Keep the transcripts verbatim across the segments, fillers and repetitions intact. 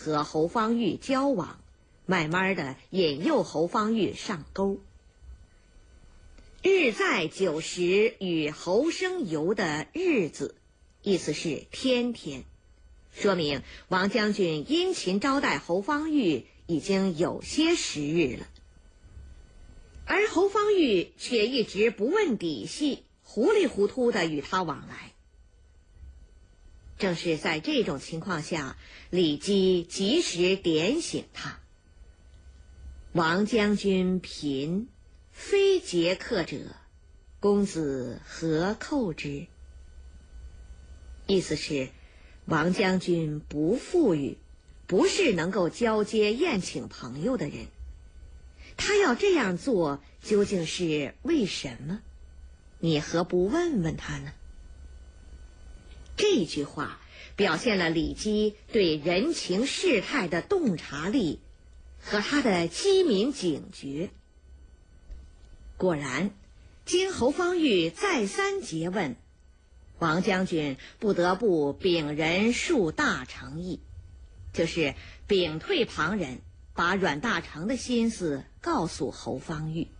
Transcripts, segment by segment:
和侯方域交往，慢慢的引诱侯方域上钩。日在九十与侯生游的日子，意思是天天，说明王将军殷勤招待侯方域已经有些时日了。而侯方域却一直不问底细，糊里糊涂地与他往来。正是在这种情况下，李基及时点醒他：王将军贫，非节客者，公子何寇之？意思是，王将军不富裕，不是能够交接宴请朋友的人。他要这样做，究竟是为什么？你何不问问他呢？这句话表现了李基对人情世态的洞察力和他的机敏警觉。果然，经侯方域再三诘问，王将军不得不禀人述大诚意，就是屏退旁人，把阮大铖的心思告诉侯方域。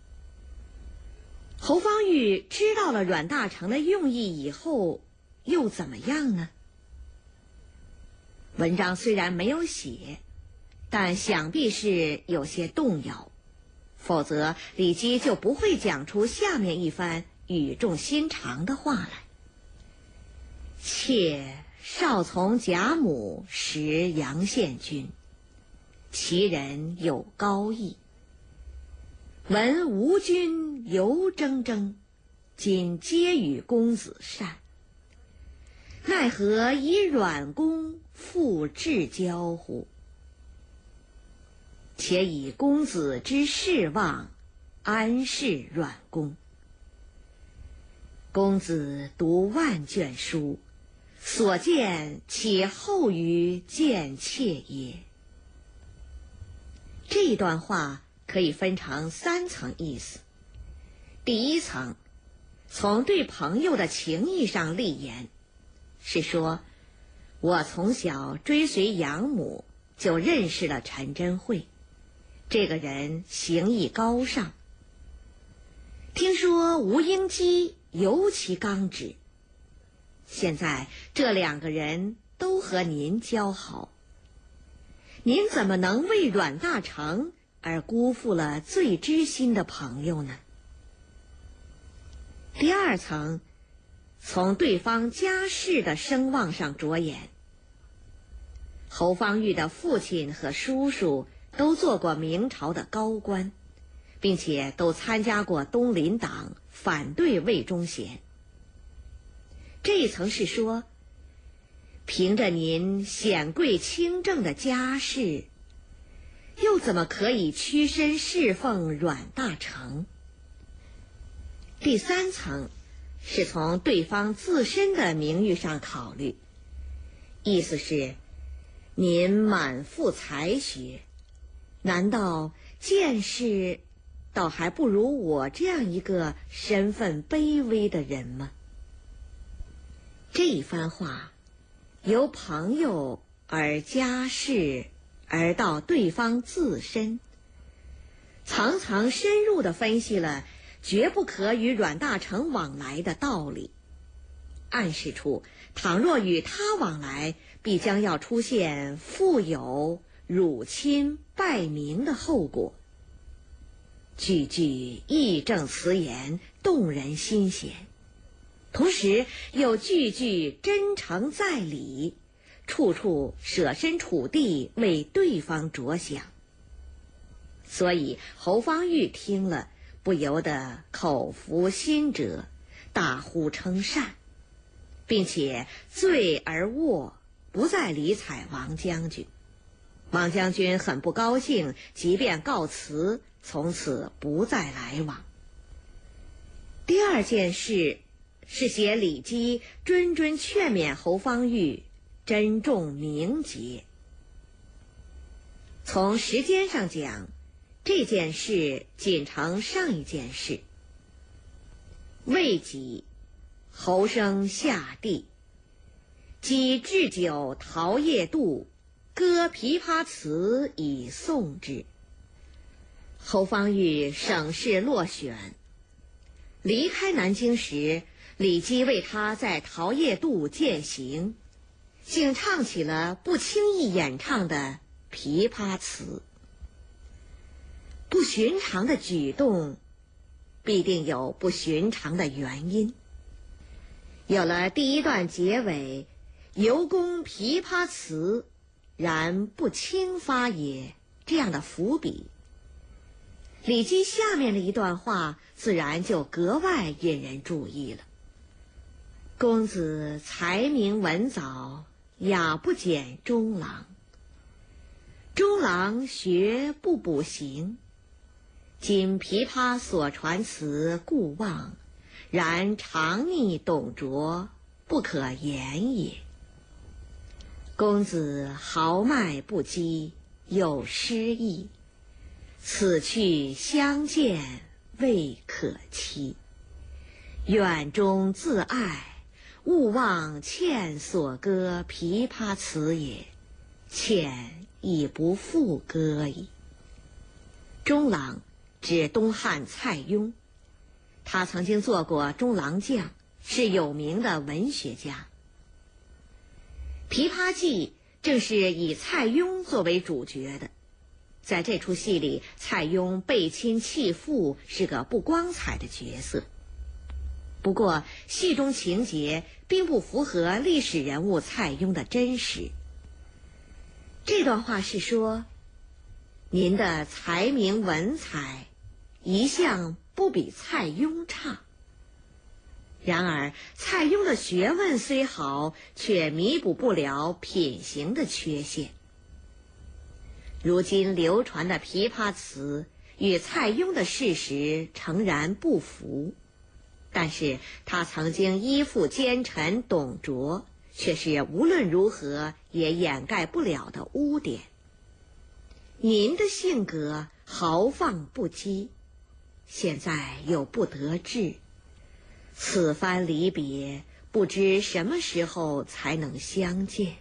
侯方域知道了阮大铖的用意以后，又怎么样呢？文章虽然没有写，但想必是有些动摇，否则李基就不会讲出下面一番语重心长的话来。妾少从贾母识阳县君，其人有高义，闻吴君犹铮铮，今皆与公子善，奈何以阮公复至交乎？且以公子之事望，安视阮公？公子读万卷书，所见岂后于见妾耶？这段话可以分成三层意思。第一层，从对朋友的情谊上立言，是说我从小追随养母，就认识了陈真慧，这个人行义高尚。听说吴英基尤其刚直，现在这两个人都和您交好，您怎么能为阮大铖而辜负了最知心的朋友呢？第二层，从对方家世的声望上着眼。侯方域的父亲和叔叔都做过明朝的高官，并且都参加过东林党，反对魏忠贤。这一层是说，凭着您显贵清正的家世，又怎么可以屈身侍奉阮大铖？第三层是从对方自身的名誉上考虑，意思是您满腹才学，难道见识倒还不如我这样一个身份卑微的人吗？这一番话由朋友而家世而到对方自身，层层深入地分析了绝不可与阮大铖往来的道理，暗示出倘若与他往来，必将要出现富有、辱亲、败名的后果。句句义正辞严，动人心弦，同时又句句真诚在理，处处设身处地为对方着想。所以侯方域听了，不由得口服心折，大呼称善，并且醉而卧，不再理睬王将军。王将军很不高兴，即便告辞，从此不再来往。第二件事是写李基谆谆劝勉侯方域珍重名节。从时间上讲，这件事仅承上一件事。未几，侯生下地，即置酒陶业度， 歌琵琶词以送之。侯方域省事落选，离开南京时，李基为他在桃叶渡饯行，竟唱起了不轻易演唱的琵琶词。不寻常的举动，必定有不寻常的原因。有了第一段结尾犹攻琵琶词，然不轻发也这样的伏笔，李基下面的一段话自然就格外引人注意了。公子才名文藻，雅不减中郎。中郎学不补行，今琵琶所传词故忘，然长逆董卓，不可言也。公子豪迈不羁，有诗意，此去相见未可期。远中自爱，勿忘欠所歌琵琶词也，欠已不复歌矣。中郎指东汉蔡邕，他曾经做过中郎将，是有名的文学家。《琵琶记》正是以蔡邕作为主角的，在这出戏里，蔡邕背亲弃父，是个不光彩的角色。不过，戏中情节并不符合历史人物蔡邕的真实。这段话是说，您的才名文采一向不比蔡邕差。然而，蔡邕的学问虽好，却弥补不了品行的缺陷。如今流传的琵琶词与蔡邕的事实诚然不符，但是他曾经依附奸臣董卓，却是无论如何也掩盖不了的污点。您的性格豪放不羁，现在又不得志，此番离别，不知什么时候才能相见。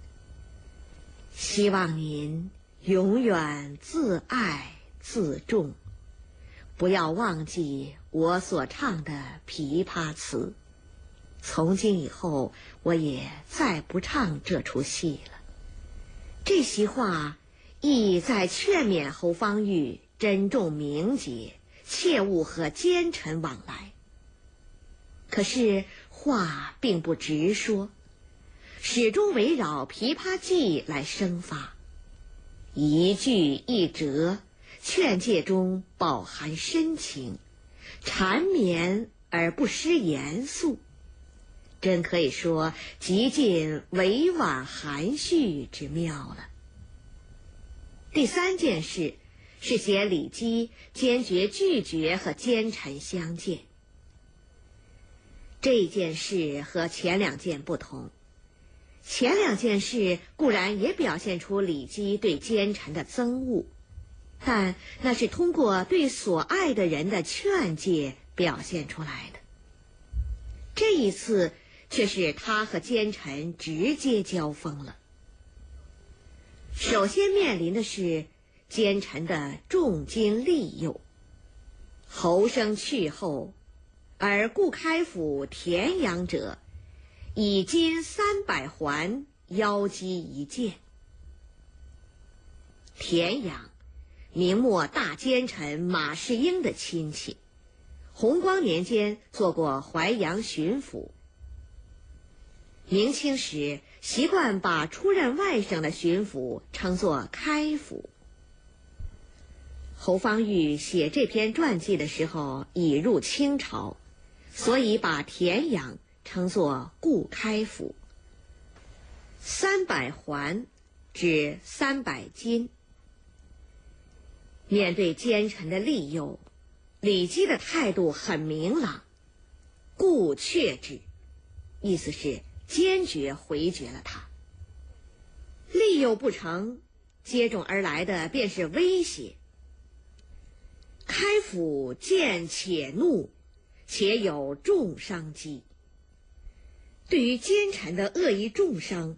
希望您永远自爱自重，不要忘记我所唱的琵琶词。从今以后，我也再不唱这出戏了。这席话意在劝勉侯方域珍重名节，切勿和奸臣往来。可是话并不直说，始终围绕《琵琶记》来生发，一句一折，劝诫中饱含深情，缠绵而不失严肃，真可以说极尽委婉含蓄之妙了。第三件事是写李基坚决拒绝和奸臣相见。这件事和前两件不同，前两件事固然也表现出李基对奸臣的憎恶，但那是通过对所爱的人的劝诫表现出来的。这一次却是他和奸臣直接交锋了。首先面临的是奸臣的重金利诱。侯生去后，而顾开府田阳者，以金三百环邀击一见。田阳，明末大奸臣马士英的亲戚，弘光年间做过淮阳巡抚。明清时习惯把出任外省的巡抚称作开府。侯方域写这篇传记的时候已入清朝，所以把田阳称作顾开府。三百环指三百金。面对奸臣的利诱，李基的态度很明朗，顾却之，意思是坚决回绝了他。利诱不成，接踵而来的便是威胁。开府见且怒，且有重伤机。对于奸臣的恶意重伤，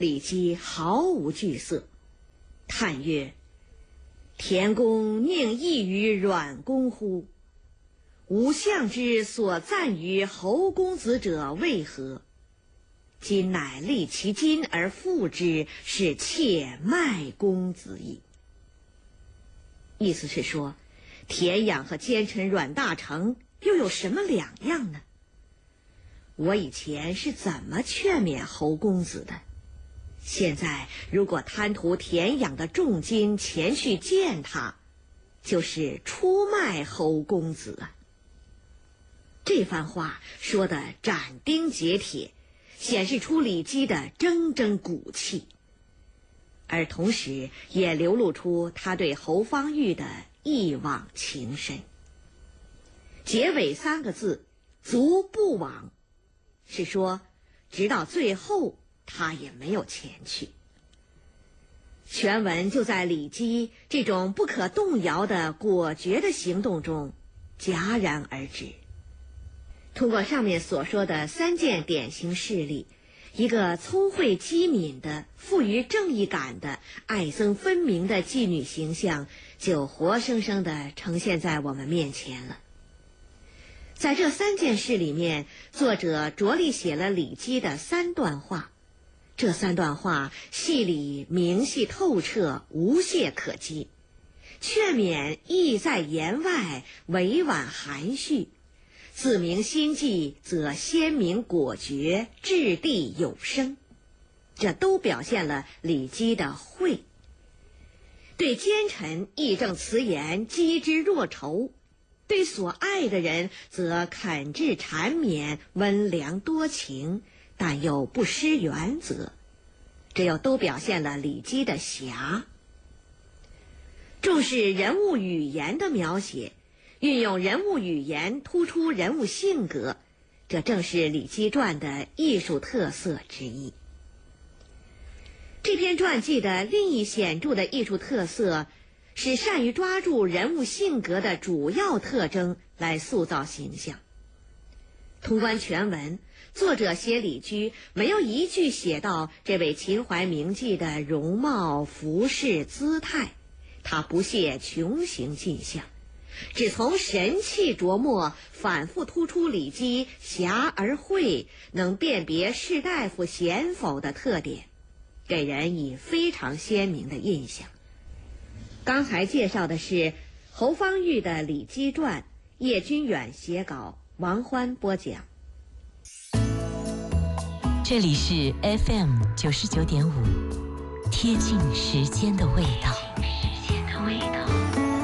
李基毫无惧色，叹曰：田公宁异于阮公乎？吾相之所赞于侯公子者为何？今乃立其筋而复之，是窃卖公子矣。意思是说，田养和奸臣阮大铖又有什么两样呢？我以前是怎么劝勉侯公子的？现在如果贪图田养的重金前去见他，就是出卖侯公子啊。这番话说得斩钉截铁，显示出李基的铮铮骨气，而同时也流露出他对侯方域的一往情深。结尾三个字足不往，是说直到最后他也没有前去。全文就在李基这种不可动摇的果决的行动中戛然而止。通过上面所说的三件典型事例，一个聪慧机敏的、富于正义感的、爱憎分明的妓女形象就活生生地呈现在我们面前了。在这三件事里面，作者着力写了李基的三段话，这三段话戏理明细透彻，无懈可击，劝勉意在言外，委婉含蓄，自明心迹，则鲜明果决，掷地有声，这都表现了李基的慧。对奸臣义正辞严，击之若仇；对所爱的人则恳挚缠绵，温良多情，但又不失原则，这又都表现了李基的侠。重视人物语言的描写，运用人物语言突出人物性格，这正是李基传的艺术特色之一。这篇传记的另一显著的艺术特色是善于抓住人物性格的主要特征来塑造形象。通观全文，作者写李居没有一句写到这位秦淮名妓的容貌、服饰、姿态，他不屑穷行尽象，只从神气琢磨，反复突出李基侠而慧，能辨别士大夫贤否的特点，给人以非常鲜明的印象。刚才介绍的是侯方域的《李基传》，叶君远写稿，王欢播讲。 这里是 F M 九十九点五，贴近时间的味道。